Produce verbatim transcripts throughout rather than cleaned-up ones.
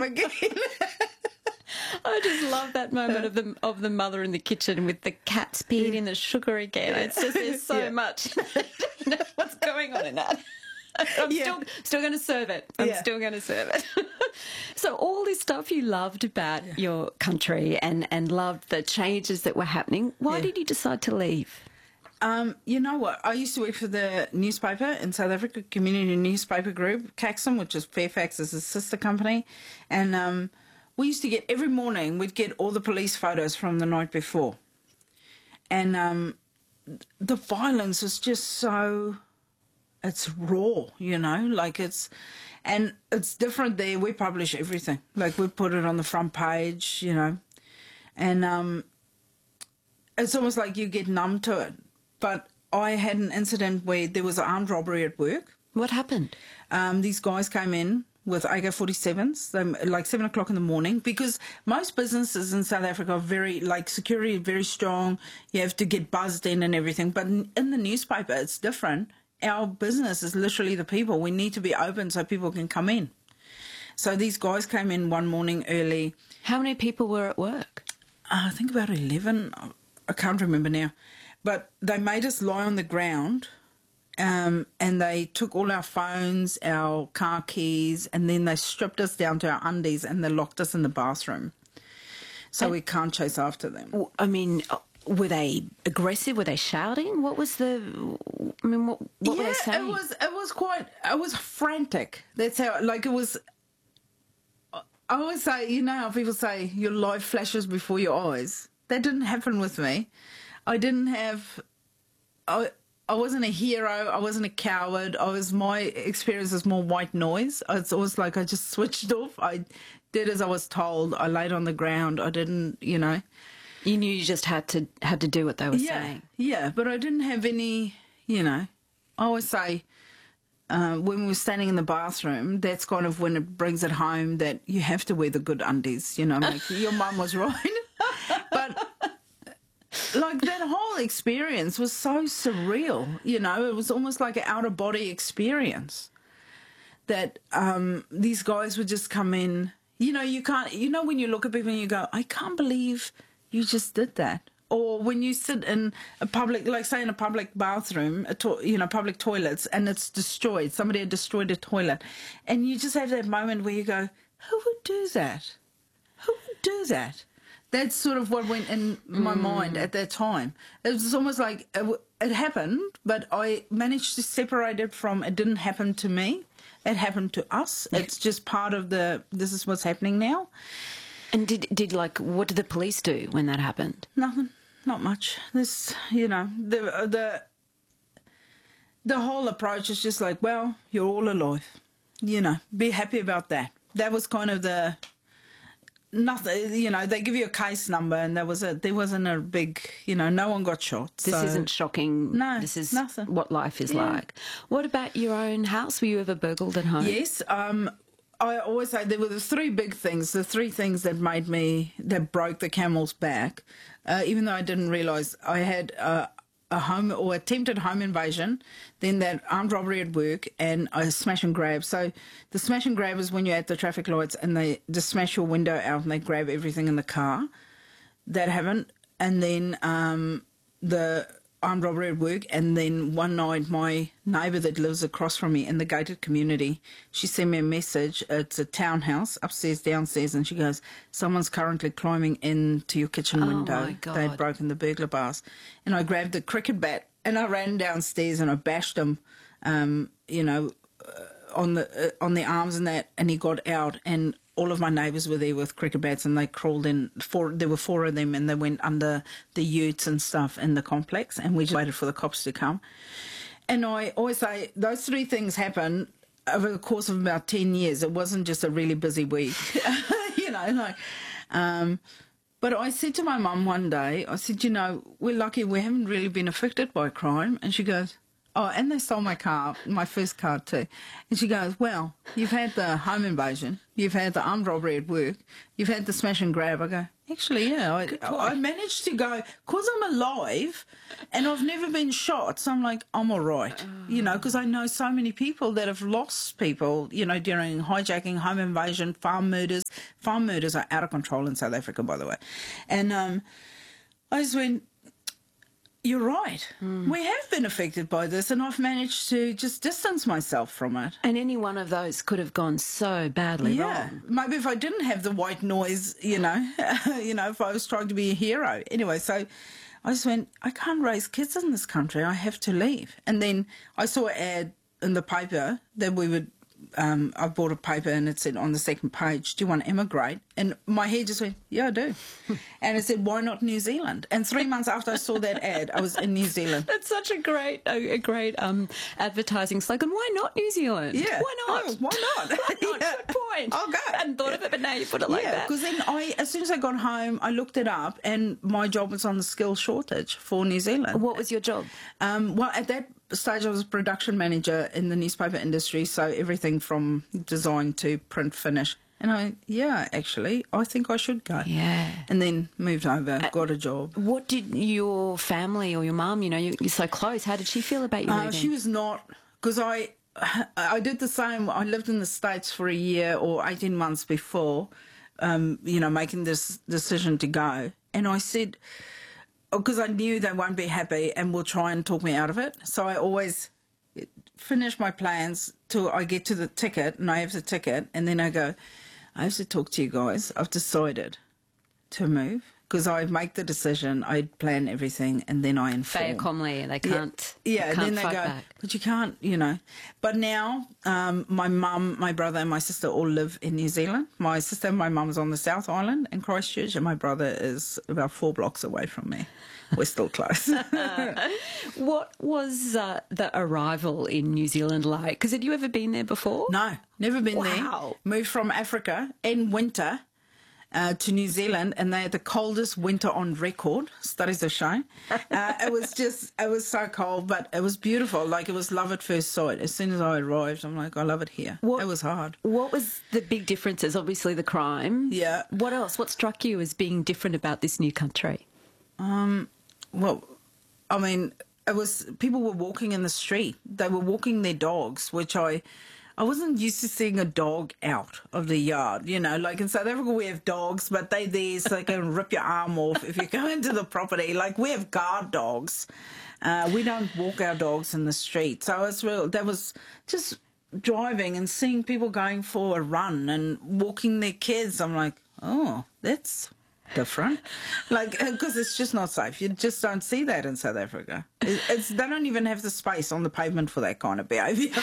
again. I just love that moment of the of the mother in the kitchen with the cats peeing in the sugar again. It's just there's so Yeah. much. You know what's going on in that? I'm Yeah. still still going to serve it. I'm Yeah. still going to serve it. So all this stuff you loved about Yeah. your country and and loved the changes that were happening. Why Yeah. did you decide to leave? Um, you know what? I used to work for the newspaper in South Africa, community newspaper group, Caxton, which is Fairfax's sister company. And um, we used to get, every morning, we'd get all the police photos from the night before. And um, the violence is just so, it's raw, you know, like it's, and it's different there. We publish everything. Like we put it on the front page, you know, and um, it's almost like you get numb to it. But I had an incident where there was an armed robbery at work. What happened? Um, these guys came in with A K forty-sevens, they, like seven o'clock in the morning, because most businesses in South Africa are very, like, security very strong. You have to get buzzed in and everything. But in, in the newspaper, it's different. Our business is literally the people. We need to be open so people can come in. So these guys came in one morning early. How many people were at work? Uh, I think about eleven. I can't remember now. But they made us lie on the ground, um, and they took all our phones, our car keys, and then they stripped us down to our undies and they locked us in the bathroom. So And- we can't chase after them. W- I mean, uh, were they aggressive? Were they shouting? What was the? I mean, what, what were they Yeah, saying? it was, it was quite, it was frantic. That's how, like, it was, I always say, you know how people say your life flashes before your eyes? That didn't happen with me. I didn't have, I, I wasn't a hero. I wasn't a coward. I was, my experience was more white noise. It's always like I just switched off. I did as I was told. I laid on the ground. I didn't, you know. You knew you just had to had to do what they were Yeah, saying. yeah, but I didn't have any, you know. I always say, uh, when we were standing in the bathroom, that's kind of when it brings it home that you have to wear the good undies, you know. Like, your mum was right. But like, that whole experience was so surreal, you know. It was almost like an out of body experience. That um, these guys would just come in. You know, you can't. You know, when you look at people and you go, I can't believe you just did that. Or when you sit in a public, like say in a public bathroom, a to- you know, public toilets, and it's destroyed. Somebody had destroyed a toilet, and you just have that moment where you go, who would do that? Who would do that? That's sort of what went in my mm. mind at that time. It was almost like it, w- it happened, but I managed to separate it from it didn't happen to me. It happened to us. It's just part of the, this is what's happening now. And did, did like, what did the police do when that happened? Nothing. Not much. This, you know, the, the, the whole approach is just like, well, you're all alive. You know, be happy about that. That was kind of the, nothing, you know, they give you a case number and there was a, there wasn't a big, you know, no one got shot. This so. isn't shocking. No, this is nothing. what life is Yeah. like. What about your own house? Were you ever burgled at home? Yes. Um, I always say there were the three big things, the three things that made me, that broke the camel's back, uh, even though I didn't realise I had uh, a home or attempted home invasion, then that armed robbery at work, and a smash and grab. So the smash and grab is when you're at the traffic lights and they just smash your window out and they grab everything in the car. That happened. And then um, the armed robbery at work, and then one night my neighbour that lives across from me in the gated community, she sent me a message. It's a townhouse, upstairs, downstairs, and she goes, someone's currently climbing into your kitchen Oh, window. my God. They'd broken the burglar bars. And I grabbed a cricket bat and I ran downstairs and I bashed him, um, you know, uh, on the uh, on the arms and that, and he got out, and all of my neighbours were there with cricket bats, and they crawled in. Four, there were four of them, and they went under the utes and stuff in the complex, and we just waited for the cops to come. And I always say those three things happen over the course of about ten years. It wasn't just a really busy week, you know. Like, um, but I said to my mum one day, I said, you know, we're lucky we haven't really been affected by crime, and she goes, Oh, and they stole my car, my first car too. And she goes, well, you've had the home invasion, you've had the armed robbery at work, you've had the smash and grab. I go, actually, yeah, I, I managed to go, because I'm alive and I've never been shot. So I'm like, I'm all right, oh. you know, because I know so many people that have lost people, you know, during hijacking, home invasion, farm murders. Farm murders are out of control in South Africa, by the way. And um, I just went, you're right. Mm. We have been affected by this, and I've managed to just distance myself from it. And any one of those could have gone so badly yeah. wrong. Maybe if I didn't have the white noise, you know, you know, if I was trying to be a hero. Anyway, so I just went, I can't raise kids in this country. I have to leave. And then I saw an ad in the paper that we would, um, I bought a paper and it said on the second page, do you want to emigrate? And my head just went, yeah, I do. And it said, why not New Zealand? And three months after I saw that ad, I was in New Zealand. That's such a great, a, a great um, advertising slogan. Why not New Zealand? Yeah. Why not? Oh, why not? Why not? Yeah. Good point. I'll go. I hadn't thought of it, but now you put it like yeah, that. because then I, as soon as I got home, I looked it up and my job was on the skill shortage for New Zealand. What was your job? Um, well, at that stage I was a production manager in the newspaper industry, so everything from design to print finish. And I, yeah, actually, I think I should go. Yeah. And then moved over, uh, got a job. What did your family or your mum, you know, you, you're so close, how did she feel about you Uh, leaving? she was not, because I, I did the same. I lived in the States for a year or eighteen months before, um, you know, making this decision to go. And I said, because I knew they won't be happy and will try and talk me out of it. So I always finish my plans till I get to the ticket and I have the ticket, and then I go, I have to talk to you guys. I've decided to move, because I make the decision, I plan everything, and then I inform. Fair calmly, they can't. Yeah, yeah they can't and then they go, back. but you can't, you know. But now, um, my mum, my brother, and my sister all live in New Zealand. My sister and my mum's on the South Island in Christchurch, and my brother is about four blocks away from me. We're still close. What was uh, the arrival in New Zealand like? Because had you ever been there before? No, never been wow. there. Moved from Africa in winter uh, to New Zealand, and they had the coldest winter on record. Studies are showing. Uh, it was just, it was so cold, but it was beautiful. Like, it was love at first sight. As soon as I arrived, I'm like, I love it here. What, it was hard. What was the big differences? Obviously, the crime. Yeah. What else? What struck you as being different about this new country? Um, well, I mean, it was, people were walking in the street. They were walking their dogs, which I, I wasn't used to seeing a dog out of the yard. You know, like in South Africa we have dogs, but they there so they can rip your arm off if you go into the property. Like, we have guard dogs. Uh, we don't walk our dogs in the street. So it's real. That was just driving and seeing people going for a run and walking their kids. I'm like, oh, that's different, like, because it's just not safe. You just don't see that in South Africa. It's, they don't even have the space on the pavement for that kind of behaviour.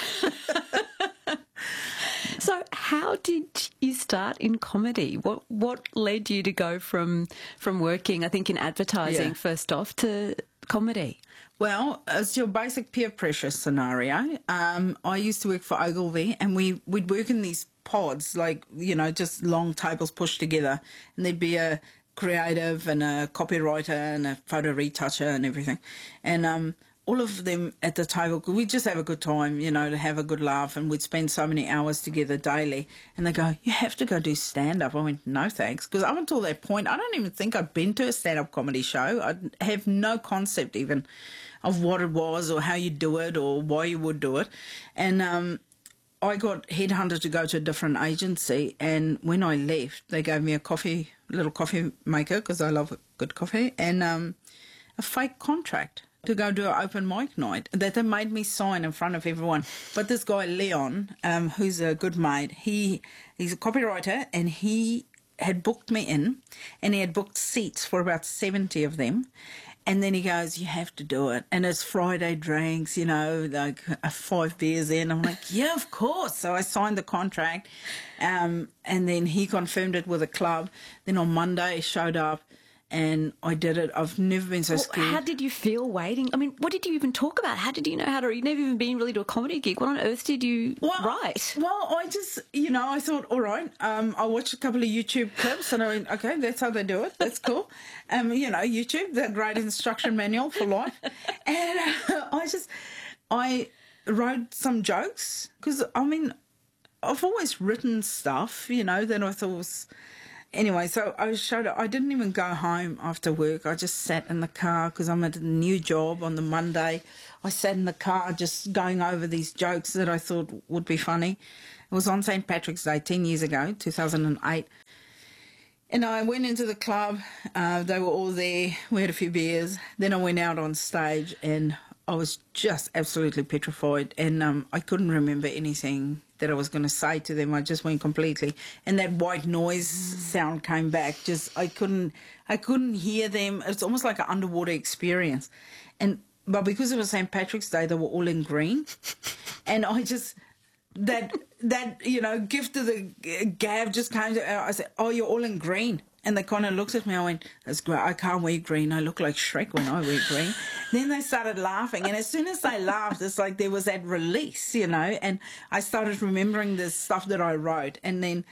So how did you start in comedy? What what led you to go from from working, I think, in advertising Yeah. first off, to comedy? Well, it's your basic peer pressure scenario. Um, I used to work for Ogilvy, and we, we'd work in these pods, like, you know, just long tables pushed together, and there'd be a creative and a copywriter and a photo retoucher and everything. And um, all of them at the table, we'd just have a good time, you know, to have a good laugh, and we'd spend so many hours together daily. And they go, you have to go do stand-up. I went, no thanks, because up until that point, I don't even think I'd been to a stand-up comedy show. I have no concept even of what it was or how you do it or why you would do it. And um, I got headhunted to go to a different agency, and when I left, they gave me a coffee, little coffee maker, because I love good coffee, and um, a fake contract to go do an open mic night that they made me sign in front of everyone. But this guy, Leon, um, who's a good mate, he he's a copywriter, and he had booked me in, and he had booked seats for about seventy of them. And then he goes, you have to do it. And it's Friday drinks, you know, like uh, five beers in. I'm like, yeah, of course. So I signed the contract. Um, and then he confirmed it with a club. Then on Monday he showed up, and I did it. I've never been so Well, scared. how did you feel waiting? I mean, what did you even talk about? How did you know how to... You've never even been really to a comedy gig. What on earth did you well, write? Well, I just, you know, I thought, all right, um, I watched a couple of YouTube clips, and I went, okay, that's how they do it. That's cool. Um, you know, YouTube, the great instruction manual for life. And uh, I just... I wrote some jokes because, I mean, I've always written stuff, you know, that I thought was... Anyway, so I showed it. I didn't even go home after work. I just sat in the car because I'm at a new job on the Monday. I sat in the car just going over these jokes that I thought would be funny. It was on Saint Patrick's Day ten years ago, two thousand eight. And I went into the club. Uh, they were all there. We had a few beers. Then I went out on stage and I was just absolutely petrified. And um, I couldn't remember anything that I was going to say to them. I just went completely, and that white noise sound came back. Just I couldn't, I couldn't hear them. It's almost like an underwater experience, and but because it was Saint Patrick's Day, they were all in green, and I just that that you know gift of the gab just came to. I said, "Oh, you're all in green." And they kind of looked at me. I went, "That's great. I can't wear green. I look like Shrek when I wear green." Then they started laughing. And as soon as they laughed, it's like there was that release, you know. And I started remembering this stuff that I wrote. And then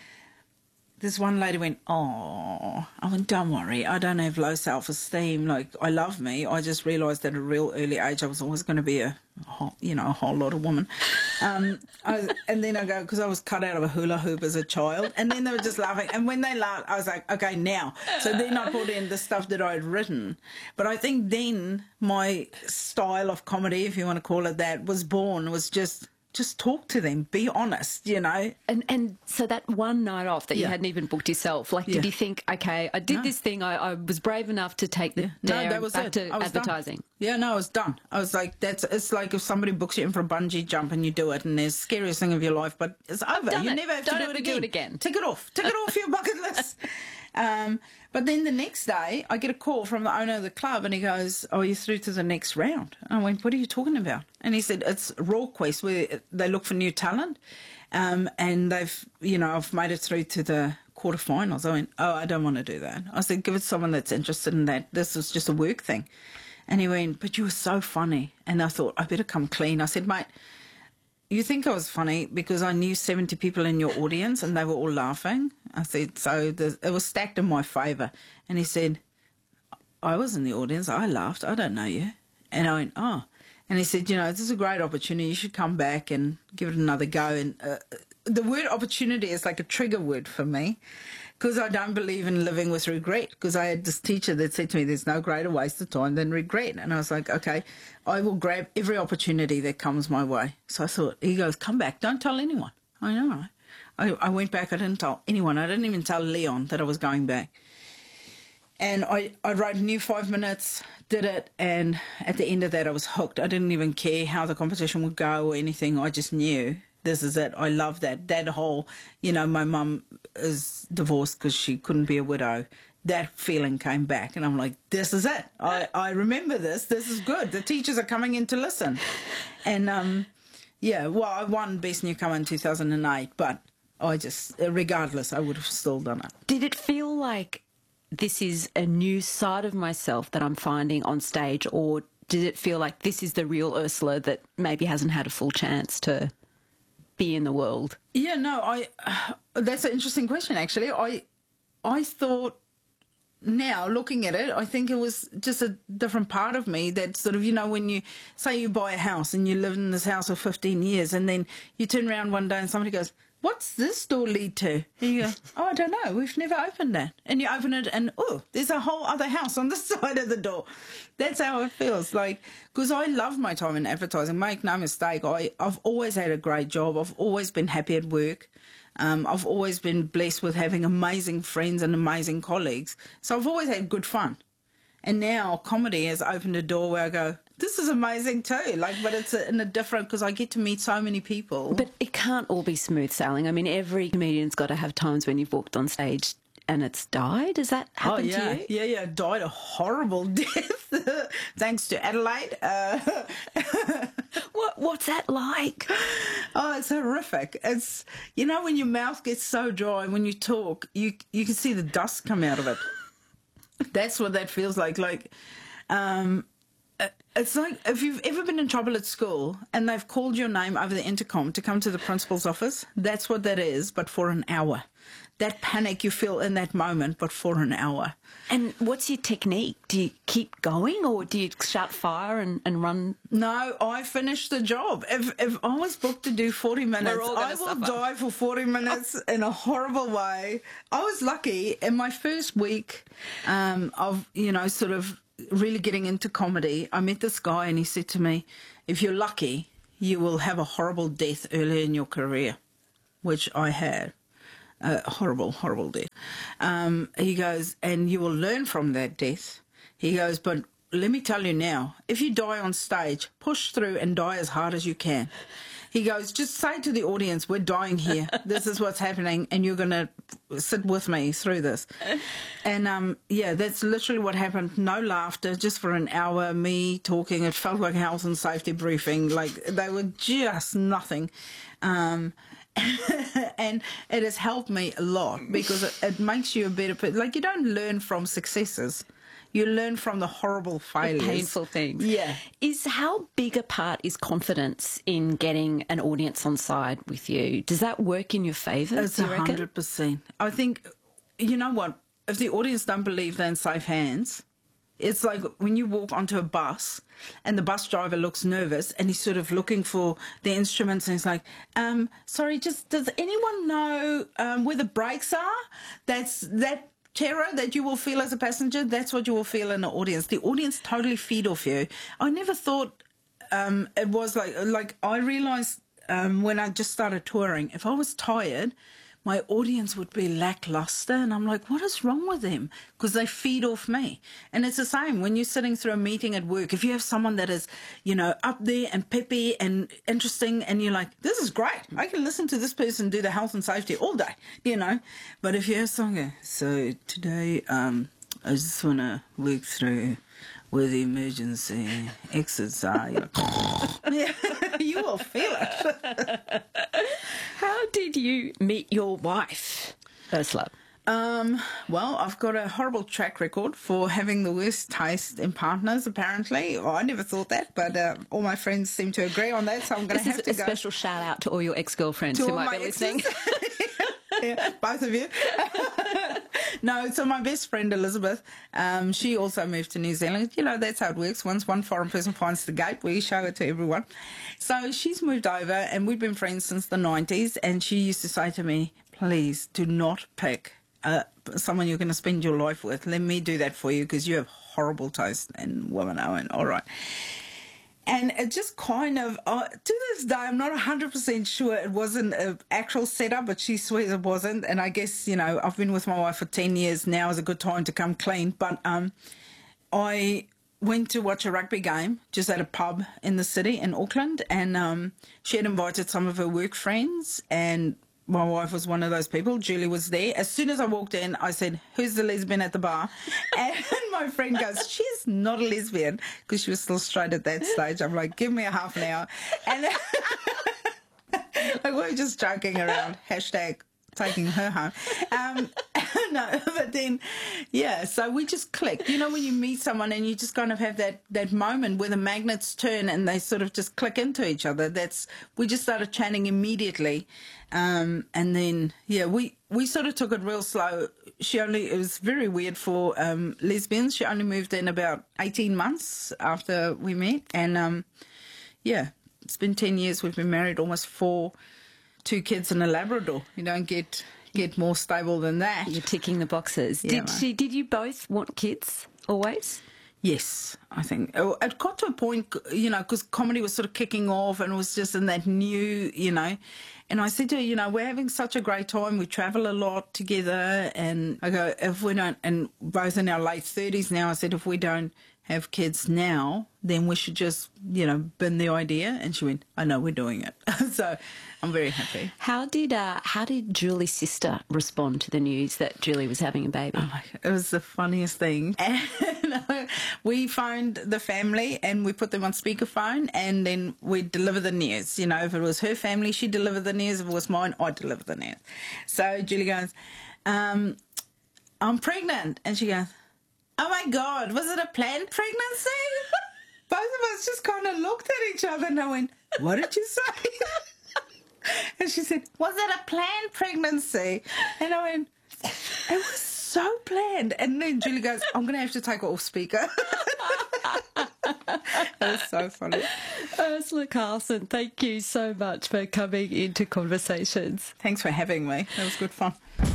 this one lady went, "Oh," I went, "Don't worry. I don't have low self-esteem. Like, I love me. I just realised at a real early age I was always going to be a, whole, you know, a whole lot of woman." Um, I, and then I go, because I was cut out of a hula hoop as a child. And then they were just laughing. And when they laughed, I was like, okay, now. So then I put in the stuff that I'd written. But I think then my style of comedy, if you want to call it that, was born, was just... Just talk to them, be honest, you know. And and so that one night off that you Yeah. hadn't even booked yourself, like, Yeah. did you think, okay, I did No. this thing, I, I was brave enough to take the No, dare that was back it. to I was advertising? Done. Yeah, no, I was done. I was like, that's. It's like if somebody books you in for a bungee jump and you do it, and it's the scariest thing of your life, but it's over. done You it. never have Don't to do have it to again. do it again. Tick it off. Tick it off your bucket list. Um, but then the next day, I get a call from the owner of the club, and he goes, "Oh, you're through to the next round." And I went, "What are you talking about?" And he said, "It's Raw Quest, where they look for new talent, um, and they've, you know, I've made it through to the quarterfinals." I went, "Oh, I don't want to do that." I said, "Give it to someone that's interested in that. This is just a work thing." And he went, "But you were so funny." And I thought, I better come clean. I said, "Mate, you think I was funny because I knew seventy people in your audience and they were all laughing?" I said, "So the, it was stacked in my favour." And he said, "I was in the audience. I laughed. I don't know you." And I went, "Oh." And he said, "You know, this is a great opportunity. You should come back and give it another go." And uh, the word opportunity is like a trigger word for me, because I don't believe in living with regret. Because I had this teacher that said to me, "There's no greater waste of time than regret." And I was like, okay, I will grab every opportunity that comes my way. So I thought, he goes, "Come back. Don't tell anyone." I know. I, I went back. I didn't tell anyone. I didn't even tell Leon that I was going back. And I, I wrote a new five minutes, did it, and at the end of that I was hooked. I didn't even care how the competition would go or anything. I just knew this is it. I love that. That whole, you know, my mum is divorced because she couldn't be a widow. That feeling came back, and I'm like, this is it. I, I remember this. This is good. The teachers are coming in to listen. And, um, yeah, well, I won Best Newcomer in two thousand eight, but I just, regardless, I would have still done it. Did it feel like this is a new side of myself that I'm finding on stage, or did it feel like this is the real Ursula that maybe hasn't had a full chance to be in the world? Yeah, no, I. Uh, that's an interesting question, actually. I, I thought, now looking at it, I think it was just a different part of me that sort of, you know, when you say you buy a house and you live in this house for fifteen years, and then you turn around one day and somebody goes, "What's this door lead to?" And you go, "Oh, I don't know. We've never opened that." And you open it and, oh, there's a whole other house on the side of the door. That's how it feels. Like, because I love my time in advertising. Make no mistake, I, I've always had a great job. I've always been happy at work. Um, I've always been blessed with having amazing friends and amazing colleagues. So I've always had good fun. And now comedy has opened a door where I go, this is amazing too. Like, but it's a, in a different, because I get to meet so many people. But it can't all be smooth sailing. I mean, every comedian's got to have times when you've walked on stage and it's died. Does that happen oh, yeah. to you? Yeah, yeah. Died a horrible death, thanks to Adelaide. Uh, What What's that like? oh, it's horrific. It's, you know, when your mouth gets so dry, when you talk, you you can see the dust come out of it. That's what that feels like. Like, um, it's like if you've ever been in trouble at school and they've called your name over the intercom to come to the principal's office, that's what that is, but for an hour. that panic you feel in that moment, but for an hour. And what's your technique? Do you keep going or do you shout fire and, and run? No, I finished the job. If if I was booked to do forty minutes, all I gonna will suffer. die for forty minutes in a horrible way. I was lucky in my first week um, of, you know, sort of really getting into comedy. I met this guy and he said to me, if you're lucky, you will have a horrible death early in your career, which I had. A horrible, horrible death. Um, he goes, and you will learn from that death. He goes, but let me tell you now, if you die on stage, push through and die as hard as you can. He goes, just say to the audience, we're dying here. This is what's happening, and you're going to sit with me through this. And, um, yeah, that's literally what happened. No laughter, just for an hour, me talking. It felt like a health and safety briefing. Like, they were just nothing. Um and it has helped me a lot because it, it makes you a better person. Like, you don't learn from successes. You learn from the horrible failures. The painful things. Yeah. Is how big a part is confidence in getting an audience on side with you? Does that work in your favour? It's a hundred percent. I think, you know what, if the audience don't believe they're in safe hands, it's like when you walk onto a bus and the bus driver looks nervous and he's sort of looking for the instruments and he's like, um, sorry, just does anyone know um, where the brakes are? That's that terror that you will feel as a passenger. That's what you will feel in the audience. The audience totally feed off you. I never thought um, it was like, like I realised um, when I just started touring, if I was tired, my audience would be lackluster, and I'm like, what is wrong with them? Because they feed off me. And it's the same when you're sitting through a meeting at work. If you have someone that is, you know, up there and peppy and interesting, and you're like, this is great. I can listen to this person do the health and safety all day, you know. But if you have someone, so today um, I just want to work through where the emergency exits are. You're like, yeah, you will feel it. How did you meet your wife, Ursula? Um, well, I've got a horrible track record for having the worst taste in partners, apparently. Well, I never thought that, but uh, all my friends seem to agree on that, so I'm going to have to This is go. a special shout out to all your ex-girlfriends To who all might my be listening. Yeah, both of you. No, so my best friend Elizabeth, um, she also moved to New Zealand. You know, that's how it works. Once one foreign person finds the gate, we show it to everyone. So she's moved over, and we've been friends since the nineties, and she used to say to me, please do not pick uh, someone you're going to spend your life with. Let me do that for you because you have horrible taste in women. I went, all right. And it just kind of, uh, to this day, I'm not one hundred percent sure it wasn't an actual setup, but she swears it wasn't. And I guess, you know, I've been with my wife for ten years. Now is a good time to come clean. But um, I went to watch a rugby game just at a pub in the city in Auckland. And um, she had invited some of her work friends. And my wife was one of those people. Julie was there. As soon as I walked in, I said, who's the lesbian at the bar? And my friend goes, she's not a lesbian, because she was still straight at that stage. I'm like, give me a half an hour. And like, we were just joking around. Hashtag taking her home. Um, no, but then, yeah, so we just clicked. You know, when you meet someone and you just kind of have that, that moment where the magnets turn and they sort of just click into each other. That's, we just started chatting immediately. Um, and then, yeah, we, we sort of took it real slow. She only, it was very weird for um, lesbians. She only moved in about eighteen months after we met. And, um, yeah, it's been ten years. We've been married, almost four. Two kids and a Labrador. You don't get get more stable than that. You're ticking the boxes. Yeah, did mate. she? Did you both want kids always? Yes, I think. Oh, it got to a point, you know, because comedy was sort of kicking off and it was just in that new, you know. And I said to her, you know, we're having such a great time. We travel a lot together. And I go, if we don't, and both in our late thirties now, I said, if we don't have kids now, then we should just, you know, bin the idea. And she went, I know, we're doing it. So I'm very happy. How did uh, how did Julie's sister respond to the news that Julie was having a baby? Oh my God, it was the funniest thing. And we phoned the family and we put them on speakerphone and then we deliver the news. You know, if it was her family, she delivered the news. If it was mine, I delivered the news. So Julie goes, um, I'm pregnant. And she goes, oh my God, was it a planned pregnancy? Both of us just kind of looked at each other and I went, what did you say? And she said, was it a planned pregnancy? And I went, it was so planned. And then Julie goes, I'm going to have to take it off speaker. It was so funny. Ursula Carlson, thank you so much for coming into Conversations. Thanks for having me. It was good fun.